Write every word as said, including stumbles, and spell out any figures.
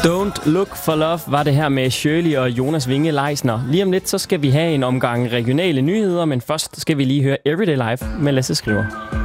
Don't Look for Love var det her med Shirley og Jonas Winge Leisner. Lige om lidt, så skal vi have en omgang regionale nyheder, men først skal vi lige høre Everyday Life med Lasse Skriver.